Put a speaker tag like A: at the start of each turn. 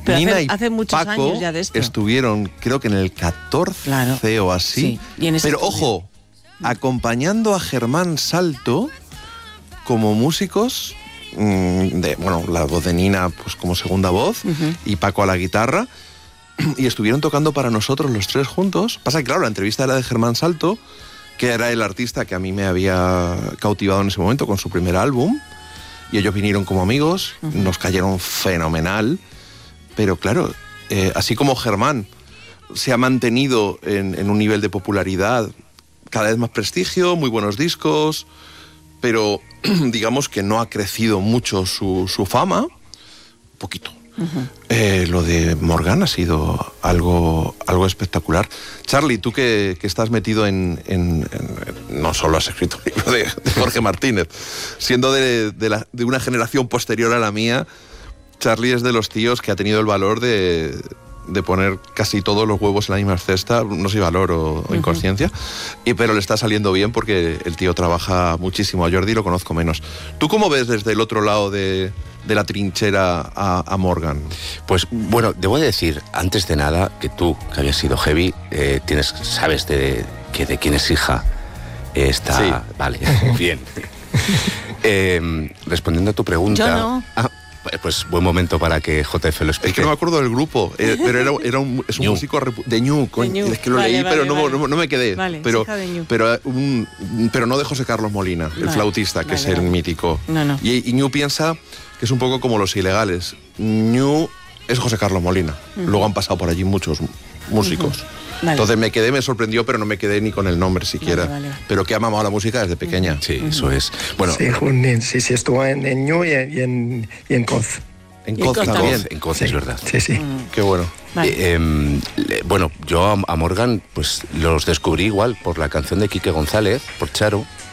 A: Pero
B: Nina
A: hace
B: y
A: muchos
B: Paco
A: años ya de esto.
B: estuvieron, creo que en el 14 o así.
A: Sí, y en ese
B: pero
A: estudio.
B: ojo, acompañando a Germán Salto como músicos, la voz de Nina pues como segunda voz y Paco a la guitarra, y estuvieron tocando para nosotros los tres juntos. Pasa que claro, la entrevista era de Germán Salto, que era el artista que a mí me había cautivado en ese momento con su primer álbum, y ellos vinieron como amigos, nos cayeron fenomenal, pero claro, así como Germán se ha mantenido en un nivel de popularidad, cada vez más prestigio, muy buenos discos, pero digamos que no ha crecido mucho su fama, poquito. Lo de Morgan ha sido algo espectacular. Charly, tú que estás metido en no solo has escrito el libro de Jorge Martínez, siendo de una generación posterior a la mía, Charly es de los tíos que ha tenido el valor de poner casi todos los huevos en la misma cesta, no sé si valor o inconsciencia, pero le está saliendo bien porque el tío trabaja muchísimo. A Jordi lo conozco menos. ¿Tú cómo ves desde el otro lado de la trinchera a Morgan?
C: Pues bueno, debo decir, antes de nada, que tú, que habías sido heavy, sabes de quién es hija esta...
B: Sí.
C: Vale, bien. Respondiendo a tu pregunta...
A: Yo no.
C: Pues buen momento para que JF lo explique.
B: Es que no me acuerdo del grupo, pero es un
C: Ñu.
B: músico de Ñu, es que lo leí, pero no me quedé.
A: Vale,
B: pero,
A: hija de Ñu.
B: pero no de José Carlos Molina, el flautista, que es el mítico.
A: No.
B: Y Ñu piensa que es un poco como Los Ilegales. Ñu es José Carlos Molina. Luego han pasado por allí muchos músicos.
A: Vale.
B: Entonces me sorprendió, pero no me quedé ni con el nombre siquiera.
A: Vale.
B: Pero que ha mamado la música desde pequeña.
C: Sí, eso es. Bueno,
D: Sí, Junín, sí, estuvo en Ñu y en Coz.
B: En
A: Y
B: Coz
A: Coz
B: también.
C: en Coz,
D: Sí,
C: es verdad.
D: Sí, sí.
B: Qué bueno.
A: Vale.
C: Bueno, yo a Morgan pues los descubrí igual por la canción de Quique González, por Charo,